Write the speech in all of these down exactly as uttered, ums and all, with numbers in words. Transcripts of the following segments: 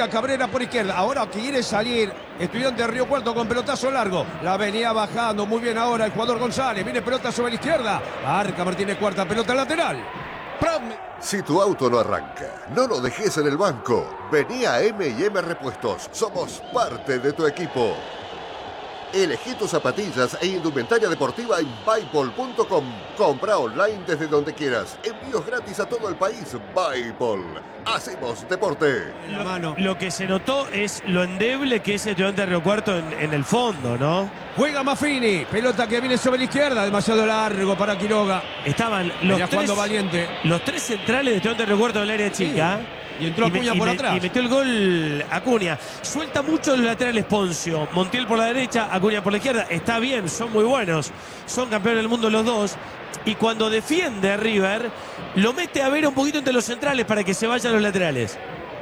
Juega Cabrera por izquierda. Ahora quiere salir Estudiante de Río Cuarto con pelotazo largo. La venía bajando muy bien ahora el jugador González. Viene pelota sobre la izquierda. Arca Martínez Cuarta, pelota lateral. Si tu auto no arranca, no lo dejes en el banco. Vení a eme y eme Repuestos. Somos parte de tu equipo. Elegí tus zapatillas e indumentaria deportiva en Bipol punto com. Compra online desde donde quieras. Envíos gratis a todo el país. Bipol. Hacemos deporte. Lo, lo que se notó es lo endeble que es Estudiante de Río Cuarto en, en el fondo, ¿no? Juega Maffini. Pelota que viene sobre la izquierda. Demasiado largo para Quiroga. Estaban los tres, Valiente. los tres centrales de Estudiante de Río Cuarto en el área chica. Sí. Y entró Acuña y por me, atrás. Y metió el gol Acuña. Suelta mucho los laterales Poncio. Montiel por la derecha, Acuña por la izquierda. Está bien, son muy buenos. Son campeones del mundo los dos. Y cuando defiende River, lo mete a ver un poquito entre los centrales para que se vayan los laterales.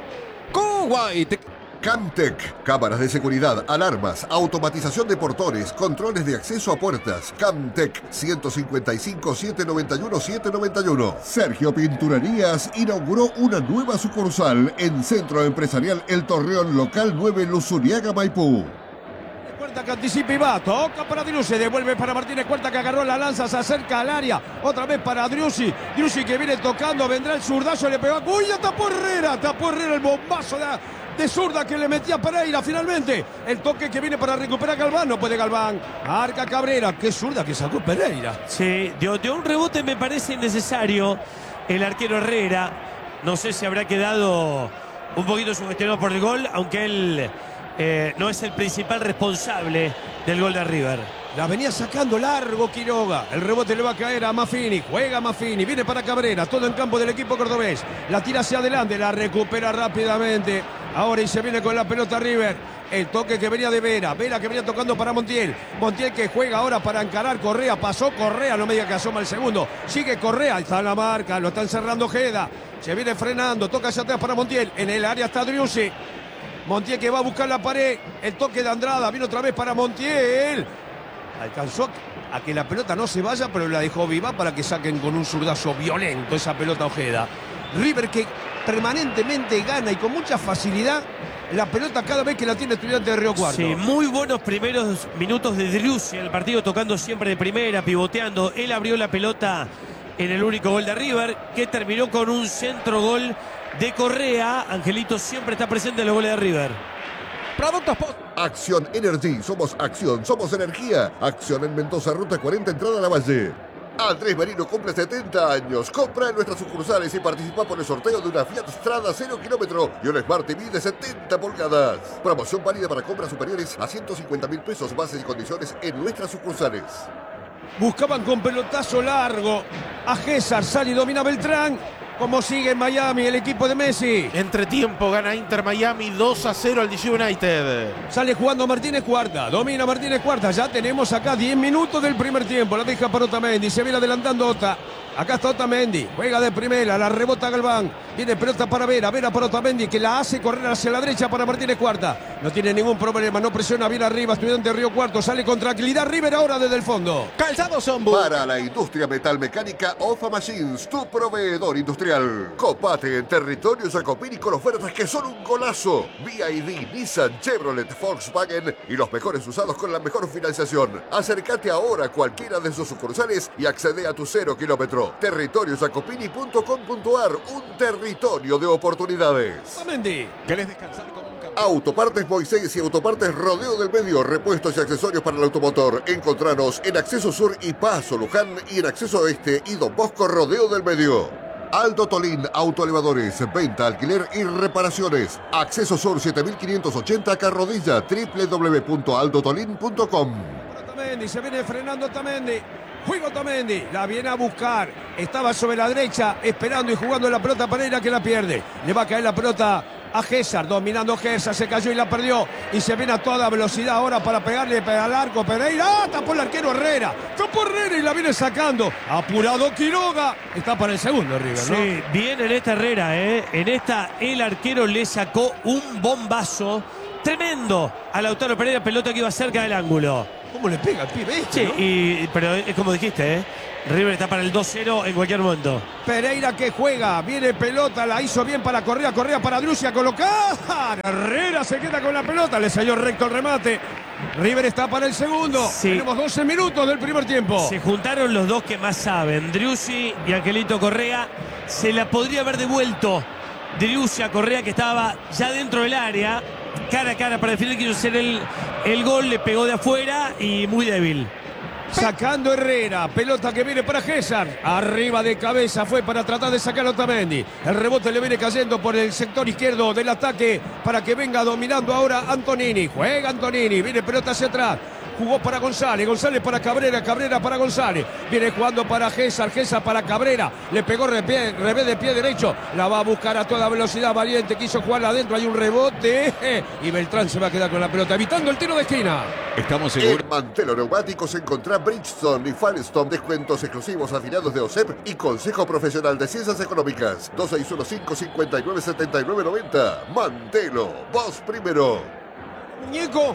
Kuwait. Camtec, cámaras de seguridad, alarmas, automatización de portones, controles de acceso a puertas. Camtec, ciento cincuenta y cinco, setecientos noventa y uno, setecientos noventa y uno. Sergio Pinturarías inauguró una nueva sucursal en Centro Empresarial El Torreón, local nueve, Luzuriaga, Maipú. Cuarta que anticipa y va, toca para Driussi, devuelve para Martínez Cuarta que agarró la lanza, se acerca al área, otra vez para Driussi, Driussi que viene tocando, vendrá el zurdazo, le pegó, ¡uy! Ya tapó Herrera, tapó Herrera el bombazo de, de zurda que le metía Pereira finalmente, el toque que viene para recuperar Galván, no puede Galván, arca Cabrera, qué zurda que sacó Pereira. Sí, de, de un rebote me parece innecesario el arquero Herrera, no sé si habrá quedado un poquito sugestionado por el gol, aunque él... Eh, no es el principal responsable del gol de River. La venía sacando largo Quiroga. El rebote le va a caer a Maffini. Juega Maffini. Viene para Cabrera. Todo en campo del equipo cordobés. La tira hacia adelante. La recupera rápidamente. Ahora y se viene con la pelota River. El toque que venía de Vera. Vera que venía tocando para Montiel. Montiel que juega ahora para encarar Correa. Pasó Correa. No me diga que asoma el segundo. Sigue Correa. Está en la marca. Lo están cerrando Ojeda. Se viene frenando. Toca hacia atrás para Montiel. En el área está Driussi. Montiel que va a buscar la pared. El toque de Andrada. Viene otra vez para Montiel. Alcanzó a que la pelota no se vaya, pero la dejó viva para que saquen con un zurdazo violento esa pelota Ojeda. River que permanentemente gana y con mucha facilidad la pelota cada vez que la tiene Estudiante de Río Cuarto. Sí, muy buenos primeros minutos de Driussi en el partido, tocando siempre de primera, pivoteando. Él abrió la pelota en el único gol de River, que terminó con un centro gol de Correa. Angelito siempre está presente en los goles de River. Productos Post. Acción Energy. Somos acción, somos energía. Acción en Mendoza, ruta cuarenta, entrada a la Valle. Andrés Merino cumple setenta años. Compra en nuestras sucursales y participa por el sorteo de una Fiat Strada cero kilómetro y un Smart T V de setenta pulgadas. Promoción válida para compras superiores a ciento cincuenta mil pesos. Bases y condiciones en nuestras sucursales. Buscaban con pelotazo largo a César, sale y domina Beltrán. Como sigue en Miami el equipo de Messi. Entretiempo gana Inter Miami dos a cero al D C United. Sale jugando Martínez Cuarta. Domina Martínez Cuarta. Ya tenemos acá diez minutos del primer tiempo. La deja para Otamendi. Se viene adelantando Ota. Acá está Otamendi. Juega de primera. La rebota Galván. Viene pelota para Vera. Vera para Otamendi que la hace correr hacia la derecha para Martínez Cuarta. No tiene ningún problema. No presiona bien arriba. Estudiante de Río Cuarto. Sale con tranquilidad River ahora desde el fondo. Calzado Sombu. Para la industria metalmecánica, Ofa Machines, tu proveedor industrial. Copate en territorio Jacopini con ofertas que son un golazo. B Y D, Nissan, Chevrolet, Volkswagen y los mejores usados con la mejor financiación. Acércate ahora a cualquiera de sus sucursales y accede a tu cero kilómetro. territorio jacopini punto com punto ar, un territorio de oportunidades. Otamendi. ¿Querés descansar con un campeón? Autopartes Moisés y Autopartes Rodeo del Medio, repuestos y accesorios para el automotor. Encontranos en Acceso Sur y Paso Luján y en Acceso Oeste y Don Bosco Rodeo del Medio. Aldo Tolín, autoelevadores, venta, alquiler y reparaciones. Acceso Sur siete mil quinientos ochenta Carrodilla, doble u doble u doble u punto aldo tolín punto com. Otamendi, se viene frenando Otamendi. Juega Otamendi, la viene a buscar. Estaba sobre la derecha, esperando y jugando la pelota Pereira que la pierde. Le va a caer la pelota a César, dominando César, se cayó y la perdió. Y se viene a toda velocidad ahora para pegarle al arco Pereira. ¡Ah! Tapó el arquero Herrera. Tapó Herrera y la viene sacando. Apurado Quiroga. Está para el segundo River, ¿no? Sí, bien en esta Herrera, ¿eh? En esta el arquero le sacó un bombazo tremendo a Lautaro Pereira, pelota que iba cerca del ángulo. ¿Cómo le pega el pibe este, Sí, no? y, pero es como dijiste, ¿eh? River está para el dos cero en cualquier momento. Pereira que juega, viene pelota, la hizo bien para Correa, Correa para Driussi a colocar. Herrera se queda con la pelota, le salió recto el remate. River está para el segundo. Sí. Tenemos doce minutos del primer tiempo. Se juntaron los dos que más saben, Driussi y Angelito Correa. Se la podría haber devuelto Driussi a Correa, que estaba ya dentro del área, cara a cara para definir, quiso hacer el, el gol, le pegó de afuera y muy débil. Sacando Herrera, pelota que viene para César, arriba de cabeza, fue para tratar de sacar a Otamendi. El rebote le viene cayendo por el sector izquierdo del ataque para que venga dominando ahora Antonini. Juega Antonini, viene pelota hacia atrás. Jugó para González, González para Cabrera, Cabrera para González. Viene jugando para César, César para Cabrera. Le pegó revés de pie derecho. La va a buscar a toda velocidad, Valiente. Quiso jugarla adentro, hay un rebote. Y Beltrán se va a quedar con la pelota, evitando el tiro de esquina. Estamos seguros. En Mantelo Neumáticos encontrá Bridgestone y Firestone. Descuentos exclusivos afiliados de O S E P y Consejo Profesional de Ciencias Económicas. dos seis uno cinco, cinco nueve, siete nueve nueve cero. Mantelo, vos primero. Muñeco.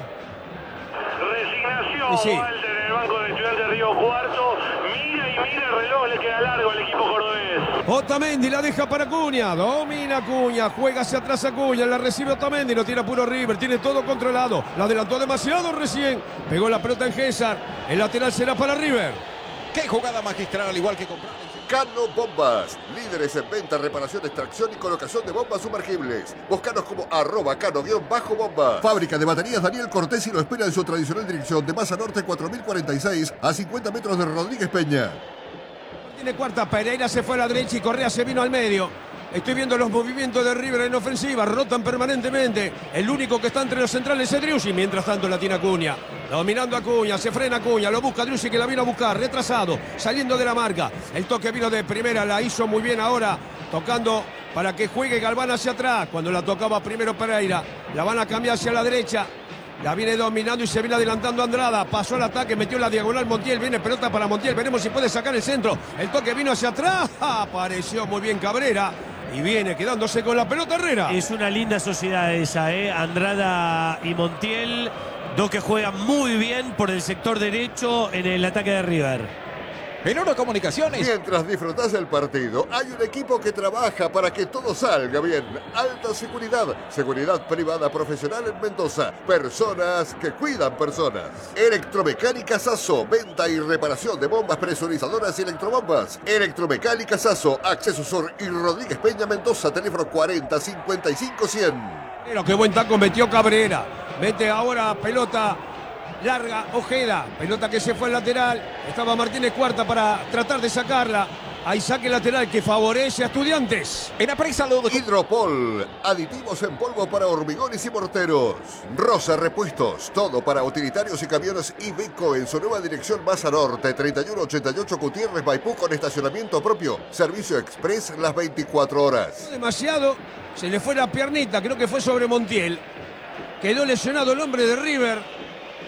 Resignación, sí. Walter en el banco de Estudiantes Río Cuarto. Mira y mira el reloj, le queda largo al equipo cordobés. Otamendi la deja para Acuña, domina Acuña, juega hacia atrás Acuña, la recibe Otamendi, lo tira puro River, tiene todo controlado, la adelantó demasiado recién, pegó la pelota en César, el lateral será para River. Qué jugada magistral, igual que comprar. Cano Bombas, líderes en venta, reparación, extracción y colocación de bombas sumergibles. Búscanos como arroba cano-bomba. Fábrica de baterías Daniel Cortés y lo espera en su tradicional dirección de Masa Norte cuatro mil cuarenta y seis a cincuenta metros de Rodríguez Peña. Tiene cuarta, Pereira se fue a la derecha y Correa se vino al medio. Estoy viendo los movimientos de River en ofensiva, rotan permanentemente. El único que está entre los centrales es Driussi, mientras tanto la tiene Acuña. Dominando Acuña, se frena Acuña, lo busca Driussi que la vino a buscar, retrasado, saliendo de la marca. El toque vino de primera, la hizo muy bien ahora, tocando para que juegue Galván hacia atrás. Cuando la tocaba primero Pereira, la van a cambiar hacia la derecha. La viene dominando y se viene adelantando Andrada. Pasó al ataque, metió la diagonal Montiel. Viene pelota para Montiel. Veremos si puede sacar el centro. El toque vino hacia atrás. Apareció muy bien Cabrera. Y viene quedándose con la pelota Herrera. Es una linda sociedad esa, ¿eh? Andrada y Montiel. Dos que juegan muy bien por el sector derecho en el ataque de River. Menor Comunicaciones. Mientras disfrutás del partido, hay un equipo que trabaja para que todo salga bien. Alta Seguridad, seguridad privada profesional en Mendoza. Personas que cuidan personas. Electromecánica Sasso, venta y reparación de bombas presurizadoras y electrobombas. Electromecánica Sasso, Acceso Sur y Rodríguez Peña, Mendoza, teléfono cuarenta, cincuenta y cinco, cien. Pero qué buen taco metió Cabrera. Mete ahora pelota larga Ojeda, pelota que se fue al lateral. Estaba Martínez Cuarta para tratar de sacarla. Hay saque lateral que favorece a Estudiantes. En Apresa Hidropol, aditivos en polvo para hormigones y morteros. Rosa Repuestos, todo para utilitarios y camiones Iveco en su nueva dirección Masa Norte, treinta y uno ochenta y ocho Gutiérrez Maipú, con estacionamiento propio. Servicio express las veinticuatro horas. Demasiado, se le fue la piernita, creo que fue sobre Montiel. Quedó lesionado el hombre de River.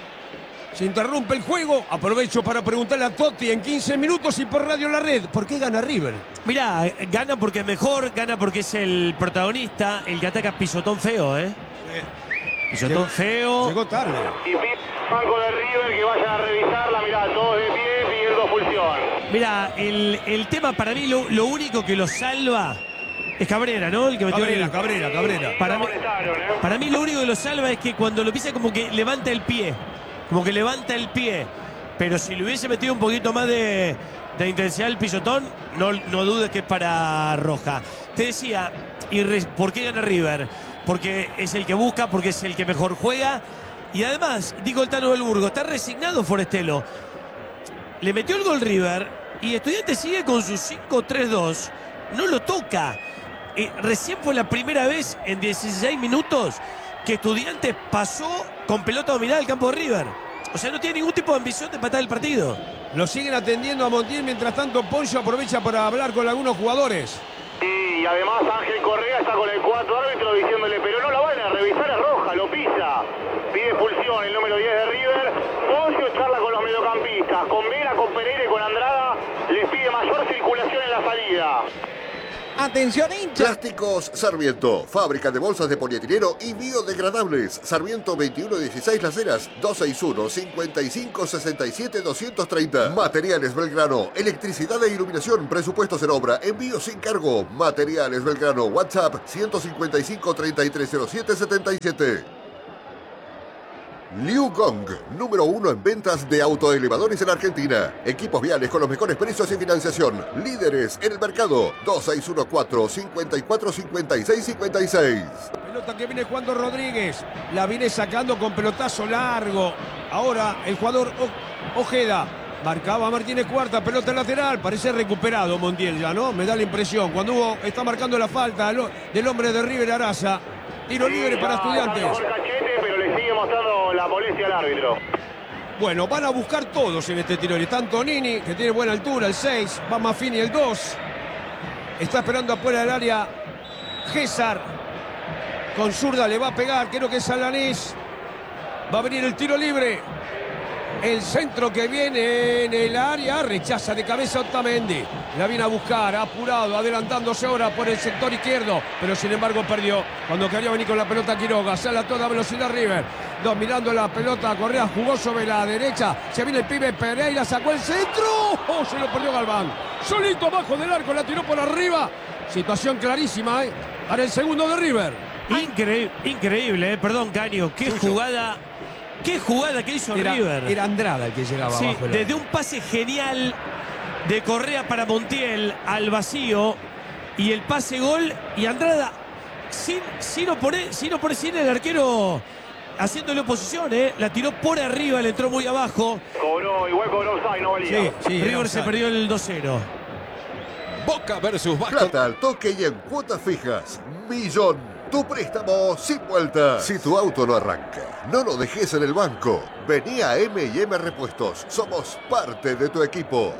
Se interrumpe el juego. Aprovecho para preguntarle a Totti en quince minutos y por Radio La Red. ¿Por qué gana River? Mirá, gana porque es mejor, gana porque es el protagonista, el que ataca pisotón feo, ¿eh? Eh, pisotón llegó, feo. Llegó tarde. Y pide al banco de River que vayan a revisarla. Mirá, todos de pie pidiendo expulsión. Mirá, el, el tema para mí, lo, lo único que lo salva es Cabrera, ¿no? El que metió Cabrera, el... Cabrera, Cabrera. Para mí, Molestaron, ¿eh? para mí lo único que lo salva es que cuando lo pisa como que levanta el pie. Como que levanta el pie. Pero si le hubiese metido un poquito más de, de intensidad al pisotón, no, no dudes que es para Roja. Te decía, y re, ¿por qué gana River? Porque es el que busca, porque es el que mejor juega. Y además, dijo el Tano del Burgo, está resignado Forestelo. Le metió el gol River y Estudiantes sigue con su cinco tres dos. No lo toca. Eh, recién fue la primera vez en dieciséis minutos que Estudiantes pasó con pelota dominada al campo de River. O sea, no tiene ningún tipo de ambición de empatar el partido. Lo siguen atendiendo a Montiel. Mientras tanto, Poncho aprovecha para hablar con algunos jugadores. Y además Ángel Correa está con el cuarto árbitro diciéndole, pero no la van a revisar, es roja, lo pisa. Pide expulsión el número diez de River. Poncio charla con los mediocampistas. Con Vera, con Pereira y con Andrada les pide mayor circulación en la salida. Atención, hincha. Plásticos Sarmiento, fábrica de bolsas de polietileno y biodegradables. Sarmiento veintiuno dieciséis Las Heras, dos seis uno, cinco cinco seis siete, dos tres cero. Materiales Belgrano, electricidad e iluminación, presupuestos en obra, envío sin cargo. Materiales Belgrano, WhatsApp ciento cincuenta y cinco, treinta y tres cero siete, setenta y siete. Liu Gong, número uno en ventas de autoelevadores en Argentina. Equipos viales con los mejores precios y financiación. Líderes en el mercado. dos seis uno cuatro, cinco cuatro, cinco seis cinco seis. Pelota que viene jugando Rodríguez. La viene sacando con pelotazo largo. Ahora el jugador o Ojeda. Marcaba Martínez Cuarta, pelota lateral. Parece recuperado Montiel ya, ¿no? Me da la impresión. Cuando Hugo está marcando la falta del hombre de River Araza. Tiro Sí, libre para va, Estudiantes. está mejor Cachete, pero le sigue mostrando la molestia al árbitro. Bueno, van a buscar todos en este tiro. Está Antonini, que tiene buena altura, el seis. Va Maffini, el dos. Está esperando afuera del área César. Con zurda le va a pegar, creo que es Alanís. Va a venir el tiro libre. El centro que viene en el área, rechaza de cabeza Otamendi. La viene a buscar, apurado, adelantándose ahora por el sector izquierdo. Pero sin embargo perdió cuando quería venir con la pelota Quiroga. Sale a toda velocidad River. Dominando la pelota, Correa jugó sobre la derecha. Se viene el pibe Pereira, sacó el centro. ¡Oh! Se lo perdió Galván. Solito abajo del arco, la tiró por arriba. Situación clarísima, ¿eh? Para el segundo de River. Increíble, increíble, eh. Perdón, Caño. Qué jugada. Qué jugada que hizo Era, River. era Andrada el que llegaba Sí, abajo. desde un pase genial de Correa para Montiel al vacío y el pase gol y Andrada sin, sin, oponer, sin, oponer, sin el arquero haciéndole oposición, ¿eh? La tiró por arriba, le entró muy abajo. Cobró, igual cobró offside, no valía. Sí, sí, River se perdió el dos cero. Boca versus Vasco. Plata al toque y en cuotas fijas. Millón. Tu préstamo sin vuelta. Si tu auto no arranca, no lo dejes en el banco. Vení a M y M Repuestos. Somos parte de tu equipo.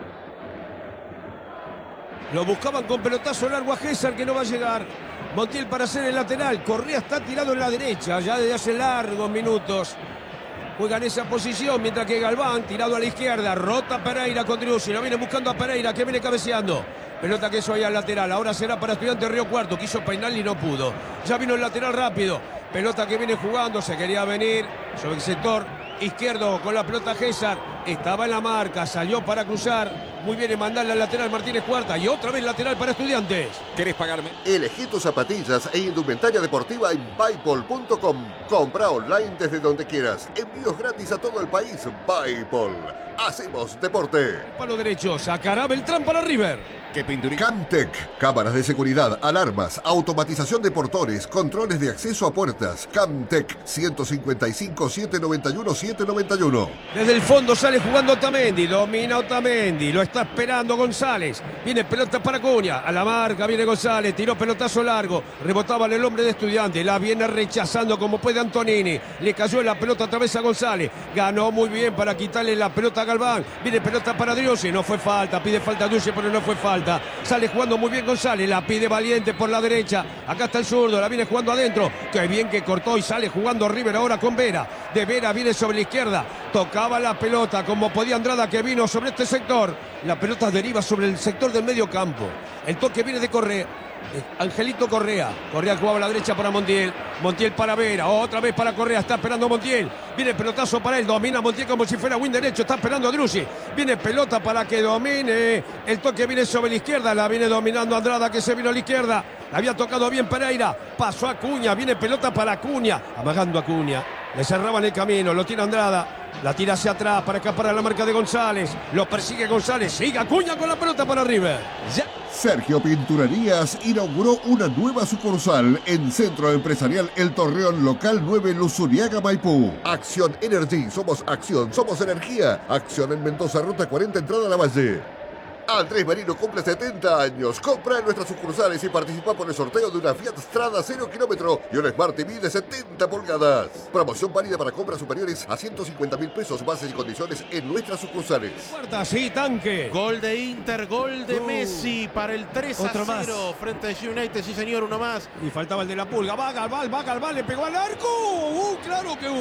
Lo buscaban con pelotazo largo a César, que no va a llegar. Montiel para hacer el lateral. Correa está tirado en la derecha, ya desde hace largos minutos. Juega en esa posición, mientras que Galván, tirado a la izquierda, rota Pereira con Driussi. Lo viene buscando a Pereira, que viene cabeceando. Pelota que eso ahí al lateral. Ahora será para Estudiantes Río Cuarto. Quiso peinar y no pudo. Ya vino el lateral rápido. Pelota que viene jugando. Se quería venir sobre el sector izquierdo con la pelota César. Estaba en la marca. Salió para cruzar. Muy bien en mandarle al lateral Martínez Cuarta. Y otra vez lateral para Estudiantes. ¿Querés pagarme? Elegí tus zapatillas e indumentaria deportiva en Buypol punto com. Compra online desde donde quieras. Envíos gratis a todo el país. Buypol. Hacemos deporte. Palo derecho. Sacará Beltrán para River. ¿Qué pinturita? Camtec, cámaras de seguridad, alarmas, automatización de portones, controles de acceso a puertas. Camtec, ciento cincuenta y cinco, setecientos noventa y uno, setecientos noventa y uno. Desde el fondo sale jugando Otamendi, domina Otamendi, lo está esperando González. Viene pelota para Acuña, a la marca viene González, tiró pelotazo largo, rebotaba el hombre de Estudiantes, la viene rechazando como puede Antonini. Le cayó la pelota otra vez a González, ganó muy bien para quitarle la pelota a Galván. Viene pelota para Driussi, no fue falta, pide falta Driussi, pero no fue falta. Sale jugando muy bien González, la pide Valiente por la derecha. Acá está el zurdo, la viene jugando adentro. Qué bien que cortó y sale jugando River ahora con Vera. De Vera viene sobre la izquierda. Tocaba la pelota como podía Andrada, que vino sobre este sector. La pelota deriva sobre el sector del medio campo. El toque viene de Correa. Angelito Correa. Correa jugaba a la derecha para Montiel. Montiel para Vera. Otra vez para Correa. Está esperando Montiel. Viene pelotazo para él. Domina Montiel como si fuera win derecho. Está esperando a Driussi. Viene pelota para que domine. El toque viene sobre la izquierda. La viene dominando Andrada, que se vino a la izquierda. La había tocado bien Pereira. Pasó a Acuña. Viene pelota para Acuña. Amagando a Acuña. Le cerraban el camino. Lo tiene Andrada. La tira hacia atrás para escapar a la marca de González. Lo persigue González. Sigue Acuña con la pelota para River. Ya. Sergio Pinturerías inauguró una nueva sucursal en Centro Empresarial El Torreón Local nueve Luzuriaga, Maipú. Acción Energy. Somos acción, somos energía. Acción en Mendoza, Ruta cuarenta, entrada a la Valle. Andrés Merino cumple setenta años. Compra en nuestras sucursales y participa por el sorteo de una Fiat Strada cero kilómetro y un Smart T V de setenta pulgadas. Promoción válida para compras superiores a ciento cincuenta mil pesos. Bases y condiciones en nuestras sucursales. Cuarta, sí, tanque. Gol de Inter, gol de Uh. Messi para el tres a Otro más. cero frente a United. Sí, señor, uno más. Y faltaba el de la pulga. Va Galván, va Galván, le pegó al arco. Uh, claro que uh.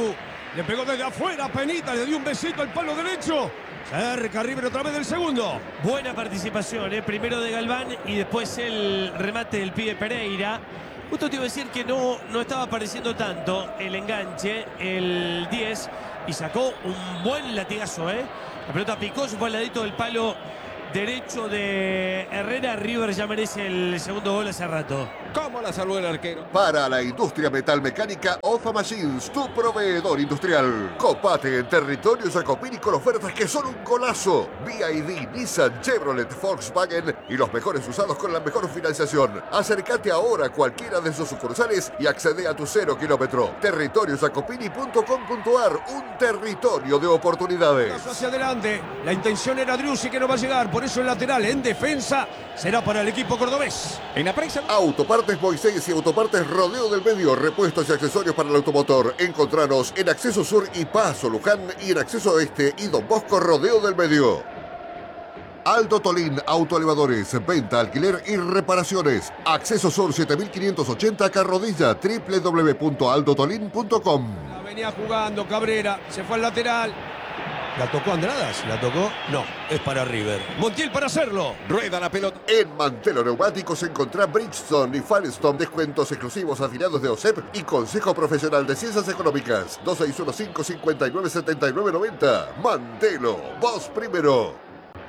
Le pegó desde afuera, Penita, le dio un besito al palo derecho. Cerca River otra vez del segundo. Buena participación, ¿eh? Primero de Galván y después el remate del pibe Pereira. Justo te iba a decir que no, no estaba apareciendo tanto el enganche, el diez, y sacó un buen latigazo, ¿eh? La pelota picó, se fue al ladito del palo derecho de Herrera. River ya merece el segundo gol hace rato. ¿Cómo la salvó el arquero? Para la industria metalmecánica, Ofa Machines, tu proveedor industrial. Copate en territorio Jacopini con ofertas que son un golazo. B Y D, Nissan, Chevrolet, Volkswagen y los mejores usados con la mejor financiación. Acércate ahora a cualquiera de sus sucursales y accede a tu cero kilómetro. territorio jacopini punto com punto ar, un territorio de oportunidades. Paso hacia adelante. La intención era Driussi, que no va a llegar. Por eso el lateral en defensa será para el equipo cordobés. En la prensa. Autopartes Moisés y Autopartes Rodeo del Medio, repuestos y accesorios para el automotor. Encontranos en Acceso Sur y Paso Luján y en Acceso Oeste y Don Bosco Rodeo del Medio. Aldo Tolín Autoelevadores, venta, alquiler y reparaciones. Acceso Sur siete mil quinientos ochenta Carrodilla, doble u doble u doble u punto aldo tolín punto com. La venía jugando Cabrera, se fue al lateral. ¿La tocó Andradas? ¿La tocó? No, es para River. Montiel para hacerlo. Rueda la pelota. En Mantelo Neumáticos encontrá Bridgestone y Firestone, descuentos exclusivos afiliados de O S E P y Consejo Profesional de Ciencias Económicas. dos seis uno cinco, cinco nueve siete nueve nueve cero. Mantelo, vos primero.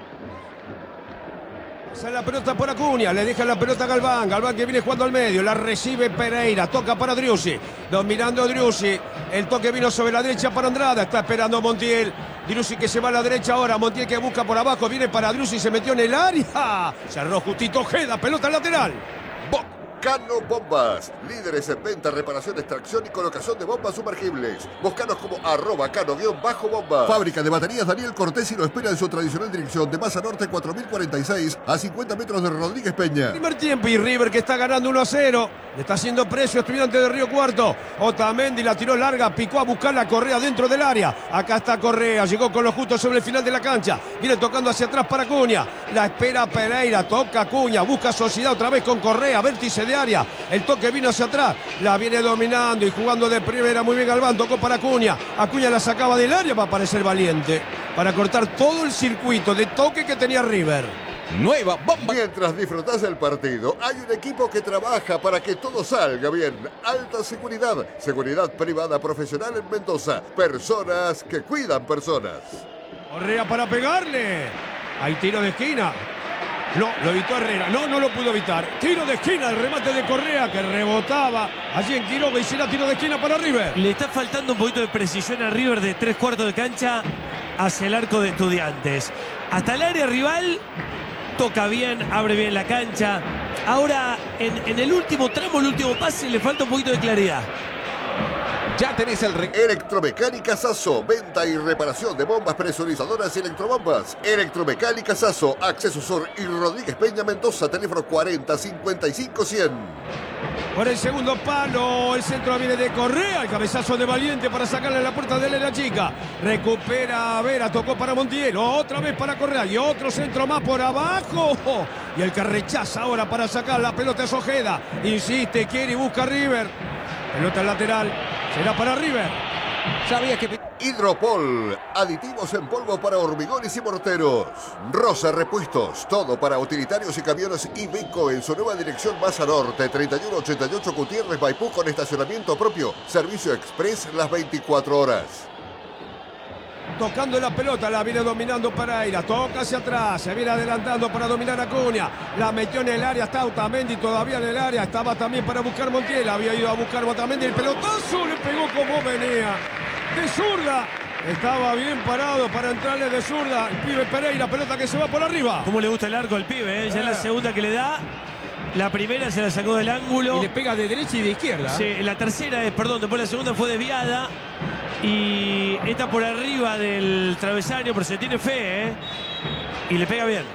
Sale la pelota por Acuña, le deja la pelota a Galván. Galván que viene jugando al medio, la recibe Pereira, toca para Driussi. Dominando Driussi, el toque vino sobre la derecha para Andrada, está esperando Montiel. Driussi que se va a la derecha ahora, Montiel que busca por abajo, viene para Driussi, se metió en el área. Cerró justito Ojeda, pelota lateral. Cano Bombas, líderes en venta, reparación, extracción y colocación de bombas sumergibles. Búscanos como arroba cano-bomba. Fábrica de baterías Daniel Cortés y lo espera en su tradicional dirección de Maza Norte cuatro mil cuarenta y seis a cincuenta metros de Rodríguez Peña. Primer tiempo y River que está ganando uno a cero. Le está haciendo precio a Estudiantes de Río Cuarto. Otamendi la tiró larga, picó a buscar la Correa dentro del área. Acá está Correa, llegó con lo justo sobre el final de la cancha. Viene tocando hacia atrás para Acuña. La espera Pereira, toca Acuña, busca Sociedad otra vez con Correa, vértice de área. El toque vino hacia atrás, la viene dominando y jugando de primera muy bien Galván, tocó para Acuña. Acuña la sacaba del área para parecer valiente, para cortar todo el circuito de toque que tenía River. Nueva bomba. Mientras disfrutás del partido, hay un equipo que trabaja para que todo salga bien. Alta Seguridad, seguridad privada profesional en Mendoza. Personas que cuidan personas. Correa para pegarle. Hay tiro de esquina. No, lo evitó Herrera. No, no lo pudo evitar. Tiro de esquina, el remate de Correa que rebotaba allí en Quiroga y será tiro de esquina para River. Le está faltando un poquito de precisión a River de tres cuartos de cancha hacia el arco de Estudiantes. Hasta el área rival toca bien, abre bien la cancha. Ahora, en, en el último tramo, el último pase, le falta un poquito de claridad. Ya tenés el re... Electromecánica Sasso, venta y reparación de bombas presurizadoras y electrobombas. Electromecánica Sasso, Acceso Sur y Rodríguez Peña Mendoza, teléfono cuarenta cincuenta y cinco cien. Por el segundo palo, el centro viene de Correa, el cabezazo de Valiente para sacarle la puerta de la chica. Recupera a Vera, tocó para Montiel, otra vez para Correa y otro centro más por abajo. Y el que rechaza ahora para sacar la pelota es Ojeda. Insiste, quiere y busca a River. Pelota lateral, será para River. Sabía que... Hidropol, aditivos en polvo para hormigones y morteros. Rosa Repuestos, todo para utilitarios y camiones Iveco en su nueva dirección Maza Norte, treinta y uno ochenta y ocho Gutiérrez Maipú con estacionamiento propio. Servicio express las veinticuatro horas. Tocando la pelota, la viene dominando Pereira, toca hacia atrás, se viene adelantando para dominar a Acuña, la metió en el área, está Otamendi todavía en el área, estaba también para buscar Montiel, había ido a buscar Otamendi, el pelotazo le pegó como venía, de zurda, estaba bien parado para entrarle de zurda, el pibe Pereira, pelota que se va por arriba. Cómo le gusta el arco al pibe, ¿eh? Ya es la segunda que le da. La primera se la sacó del ángulo. Y le pega de derecha y de izquierda. Sí, la tercera es, perdón, después la segunda fue desviada. Y está por arriba del travesaño, pero se tiene fe, ¿eh? Y le pega bien.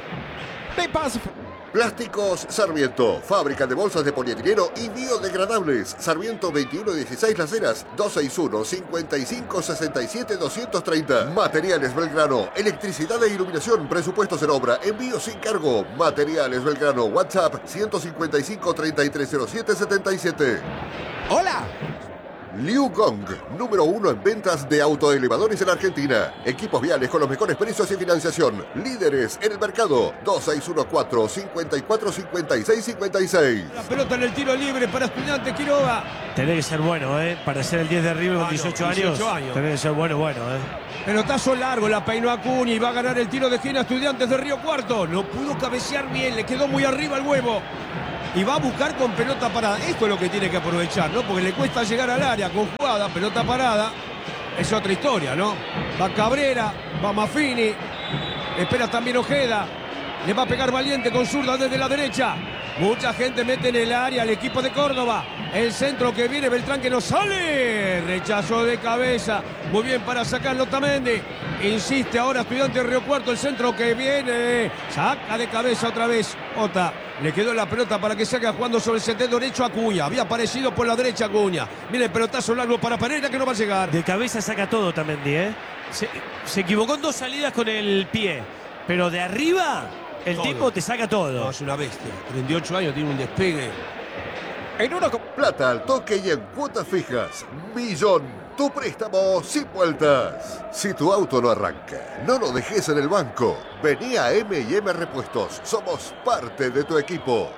Plásticos Sarmiento, fábrica de bolsas de polietileno y biodegradables. Sarmiento veintiuno dieciséis Las Heras, dos seis uno, cinco cinco, seis siete, dos tres cero. Materiales Belgrano, electricidad e iluminación, presupuestos en obra, envío sin cargo. Materiales Belgrano, WhatsApp ciento cincuenta y cinco, treinta y tres cero siete, setenta y siete. ¡Hola! Liu Gong, número uno en ventas de autoelevadores en Argentina. Equipos viales con los mejores precios y financiación. Líderes en el mercado. dos seis uno cuatro, cinco cuatro, cinco seis cinco seis. La pelota en el tiro libre para Estudiantes Quiroga. Tenés que ser bueno, ¿eh? Para ser el diez de River con Ah, no, dieciocho, dieciocho años. años. Tenés que ser bueno, bueno, ¿eh? Pelotazo largo, la peinó Acuña y va a ganar el tiro de esquina Estudiantes de Río Cuarto. No pudo cabecear bien, le quedó muy arriba el huevo. Y va a buscar con pelota parada. Esto es lo que tiene que aprovechar, ¿no? Porque le cuesta llegar al área con jugada, pelota parada. Es otra historia, ¿no? Va Cabrera, va Maffini. Espera también Ojeda. Le va a pegar Valiente con zurda desde la derecha. Mucha gente mete en el área al equipo de Córdoba. El centro que viene, Beltrán que no sale. Rechazo de cabeza. Muy bien para sacarlo Otamendi. Insiste ahora Estudiantes de Río Cuarto. El centro que viene. Saca de cabeza otra vez Ota. Le quedó la pelota para que salga jugando sobre el sector derecho Acuña. Había aparecido por la derecha Acuña. Viene el pelotazo largo para Pereira que no va a llegar. De cabeza saca todo Otamendi, ¿eh? Se, se equivocó en dos salidas con el pie. Pero de arriba, el Todo. tipo te saca todo. No, es una bestia. treinta y ocho años, tiene un despegue. En uno con... Plata al toque y en cuotas fijas. Millón. Tu préstamo sin vueltas. Si tu auto no arranca, no lo dejes en el banco. Vení a M y M Repuestos. Somos parte de tu equipo.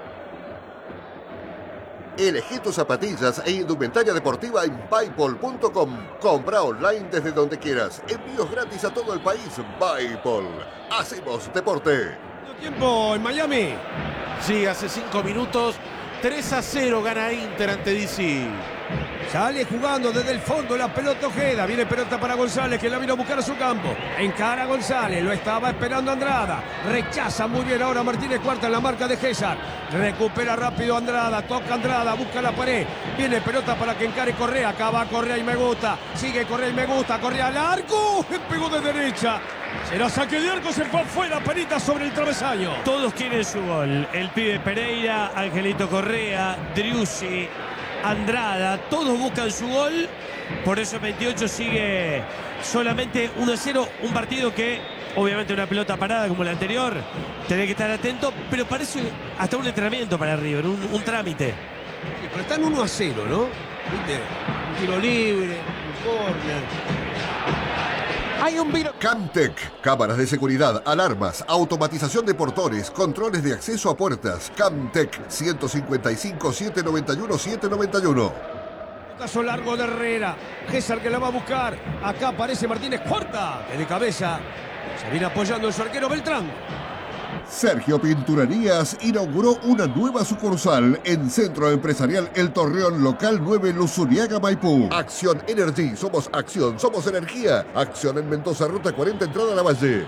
Elegí tus zapatillas e indumentaria deportiva en Paypal punto com. Compra online desde donde quieras. Envíos gratis a todo el país. Paypal. Hacemos deporte. Tiempo en Miami. Sí, hace cinco minutos. tres a cero gana Inter ante D C. Sale jugando desde el fondo la pelota Ojeda. Viene pelota para González que la vino a buscar a su campo. Encara a González. Lo estaba esperando Andrada. Rechaza muy bien ahora Martínez Cuarta en la marca de César. Recupera rápido Andrada. Toca Andrada. Busca la pared. Viene pelota para que encare Correa. Acaba Correa y me gusta. Sigue Correa y me gusta. Correa al arco. Le pegó de derecha. Será saque de arco. Se fue afuera. Perita sobre el travesaño. Todos quieren su gol. El pibe Pereira, Angelito Correa, Driussi, Andrada, todos buscan su gol. Por eso veintiocho sigue solamente uno a cero. Un partido que, obviamente, una pelota parada como la anterior. Tenés que estar atento, pero parece hasta un entrenamiento para River, un, un trámite. Sí, pero están uno a cero, ¿no? ¿Viste? Un tiro libre, un córner. Hay un vino... Camtec, cámaras de seguridad, alarmas, automatización de portones, controles de acceso a puertas. Camtec, ciento cincuenta y cinco, setecientos noventa y uno, setecientos noventa y uno. Pelotazo largo de Herrera. César que la va a buscar. Acá aparece Martínez Cuarta. Que de cabeza se viene apoyando en su arquero Beltrán. Sergio Pinturerías inauguró una nueva sucursal en Centro Empresarial El Torreón Local nueve Luzuriaga, Maipú. Acción Energy, somos acción, somos energía. Acción en Mendoza, Ruta cuarenta, entrada a la Valle.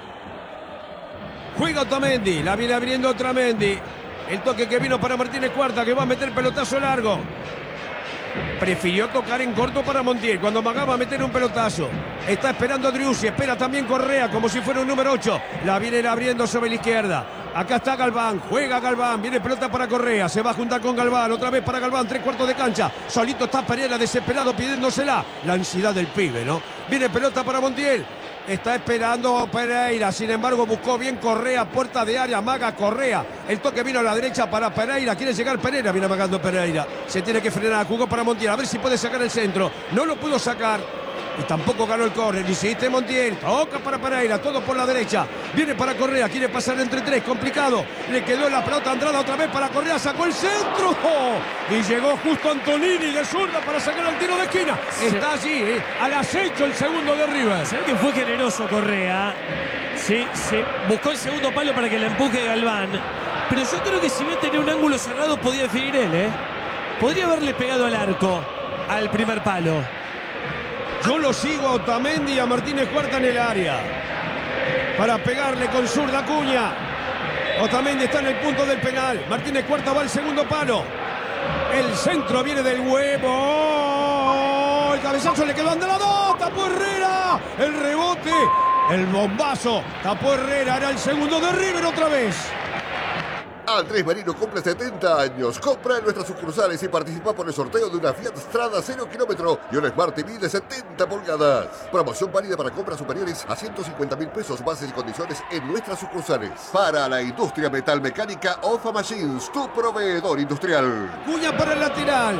Juega Otamendi. La viene abriendo Otamendi. El toque que vino para Martínez Cuarta que va a meter pelotazo largo. Prefirió tocar en corto para Montiel cuando amagaba a meter un pelotazo. Está esperando a Driussi, espera también Correa como si fuera un número ocho. La viene abriendo sobre la izquierda. Acá está Galván, juega Galván, viene pelota para Correa, se va a juntar con Galván, otra vez para Galván, tres cuartos de cancha. Solito está Pereira desesperado pidiéndosela. La ansiedad del pibe, ¿no? Viene pelota para Montiel. Está esperando Pereira, sin embargo buscó bien Correa, puerta de área, amaga Correa. El toque vino a la derecha para Pereira, quiere llegar Pereira, viene amagando Pereira. Se tiene que frenar, jugó para Montiel, a ver si puede sacar el centro. No lo pudo sacar y tampoco ganó el córner. Insiste Montiel, toca para Pereira, todo por la derecha. Viene para Correa, quiere pasar entre tres, complicado. Le quedó la pelota a Andrada otra vez para Correa, sacó el centro. ¡Oh! Y llegó justo Antonini de zurda para sacar el tiro de esquina. Está allí, ¿eh? Al acecho el segundo de River. ¿Sabés que fue generoso Correa? Sí, sí. Buscó el segundo palo para que le empuje Galván. Pero yo creo que si bien tenía un ángulo cerrado podía definir él, ¿eh? Podría haberle pegado al arco, al primer palo. Yo lo sigo a Otamendi y a Martínez Cuarta en el área. Para pegarle con zurda Acuña. Otamendi está en el punto del penal. Martínez Cuarta va al segundo palo. El centro viene del huevo. El cabezazo le quedó a Andrada. Tapó Herrera. El rebote. El bombazo. Tapó Herrera. Era el segundo de River otra vez. Andrés Marino cumple setenta años. Compra en nuestras sucursales y participa por el sorteo de una Fiat Strada cero kilómetro y un Smart T V de setenta pulgadas. Promoción válida para compras superiores a ciento cincuenta mil pesos. Bases y condiciones en nuestras sucursales. Para la industria metalmecánica, Ofa Machines, tu proveedor industrial. Cuña para el lateral.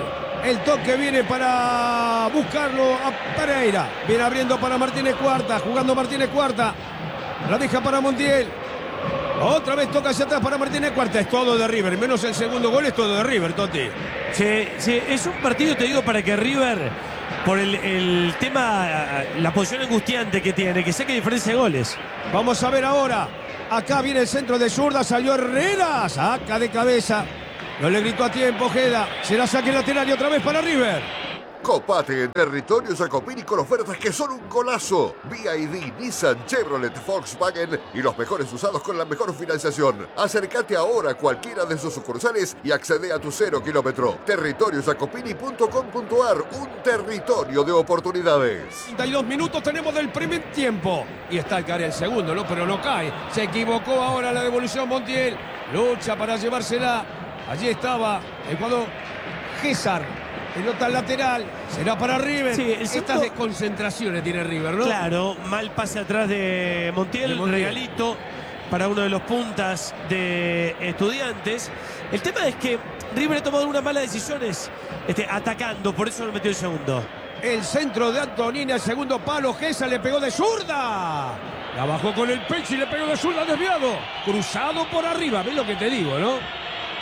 El toque viene para buscarlo a Pereira. Viene abriendo para Martínez Cuarta. Jugando Martínez Cuarta. La deja para Montiel. Otra vez toca hacia atrás para Martínez Cuarta. Es todo de River. Menos el segundo gol es todo de River, Totti. Sí, sí, es un partido, te digo, para que River, por el, el tema, la posición angustiante que tiene, que saque diferencia de goles. Vamos a ver ahora. Acá viene el centro de zurda. Salió Herrera. Saca de cabeza. No le gritó a tiempo Ojeda. Será saque lateral y otra vez para River. Copate en territorio Jacopini con ofertas que son un golazo. B Y D, Nissan, Chevrolet, Volkswagen y los mejores usados con la mejor financiación. Acércate ahora a cualquiera de sus sucursales y accede a tu cero kilómetro. territorio jacopini punto com punto ar, un territorio de oportunidades. treinta y dos minutos tenemos del primer tiempo. Y está el caer el segundo, ¿no? Pero no cae. Se equivocó ahora la devolución Montiel. Lucha para llevársela. Allí estaba el jugador César. Pelota lateral, será para River. Sí, el segundo... Estas desconcentraciones tiene River, ¿no? Claro, mal pase atrás de Montiel, de Montiel, regalito para uno de los puntas de Estudiantes. El tema es que River ha tomado unas malas decisiones este, atacando, por eso lo metió el segundo. El centro de Antonini al segundo palo, Gesa le pegó de zurda. La bajó con el pecho y le pegó de zurda desviado. Cruzado por arriba, ves lo que te digo, ¿no?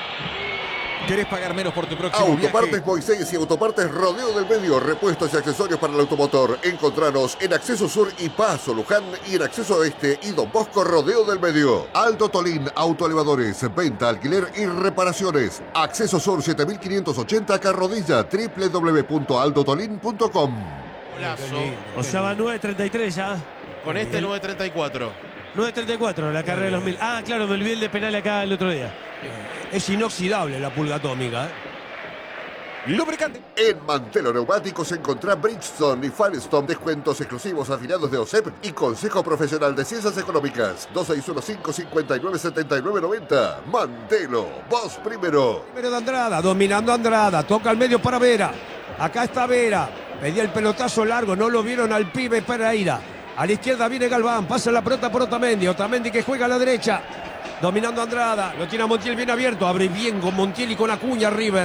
¿Querés pagar menos por tu próximo Autopartes viaje? Moisés y Autopartes Rodeo del Medio. Repuestos y accesorios para el automotor. Encontranos en Acceso Sur y Paso Luján y en Acceso Oeste y Don Bosco Rodeo del Medio. Alto Tolín Autoelevadores. Venta, alquiler y reparaciones. Acceso Sur siete mil quinientos ochenta Carrodilla. doble u doble u doble u punto alto tolín punto com. Golazo. O sea, va nueve treinta y tres ya. Con este nueve treinta y cuatro. nueve treinta y cuatro, la carrera de los mil. Ah, claro, me olvidé el de penal acá el otro día. Es inoxidable la pulga atómica, ¿eh? Lubricante. En Mantelo Neumáticos encontrá Bridgestone y Firestone, descuentos exclusivos afiliados de O S E P y Consejo Profesional de Ciencias Económicas. dos seis uno cinco, cinco nueve siete nueve nueve cero. Mantelo, vos primero. Primero de Andrada, dominando Andrada, toca al medio para Vera. Acá está Vera, pedía el pelotazo largo, no lo vieron al pibe Pereira. A la izquierda viene Galván, pasa la pelota por Otamendi, Otamendi que juega a la derecha. Dominando Andrada, lo tiene a Montiel bien abierto, abre bien con Montiel y con Acuña River.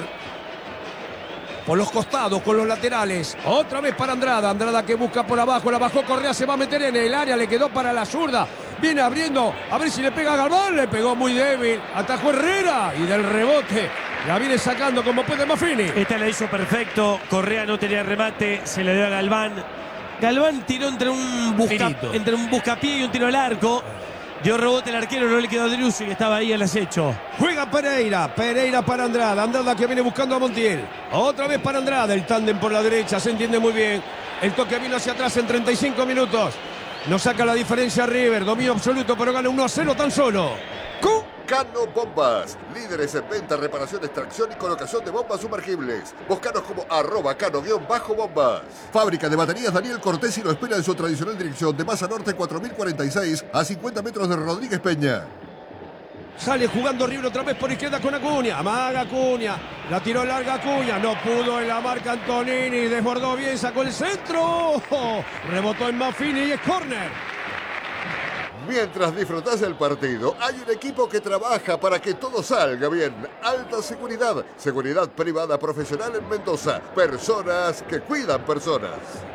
Por los costados, con los laterales. Otra vez para Andrada, Andrada que busca por abajo, la bajó Correa, se va a meter en el área, le quedó para la zurda. Viene abriendo, a ver si le pega a Galván, le pegó muy débil. Atajó Herrera y del rebote la viene sacando como puede Maffini. Esta la hizo perfecto, Correa no tenía remate, se le dio a Galván. Galván tiró entre un, busca, entre un buscapié y un tiro al arco. Dio rebote el arquero, no le quedó a Driussi, que estaba ahí al acecho. Juega Pereira, Pereira para Andrada, Andrada que viene buscando a Montiel. Otra vez para Andrada, el tándem por la derecha, se entiende muy bien. El toque vino hacia atrás en treinta y cinco minutos. No saca la diferencia River, dominio absoluto, pero gana uno a cero tan solo. Cu Cano Bombas, líderes en venta, reparación, extracción y colocación de bombas sumergibles. Búscanos como arroba cano-bombas. Fábrica de baterías Daniel Cortés y lo espera en su tradicional dirección de Masa Norte cuatro mil cuarenta y seis a cincuenta metros de Rodríguez Peña. Sale jugando River otra vez por izquierda con Acuña. Amaga Acuña. La tiró larga Acuña. No pudo en la marca Antonini. Desbordó bien, sacó el centro. Oh, rebotó en Maffini y es córner. Mientras disfrutás del partido, hay un equipo que trabaja para que todo salga bien. Alta Seguridad, seguridad privada profesional en Mendoza. Personas que cuidan personas.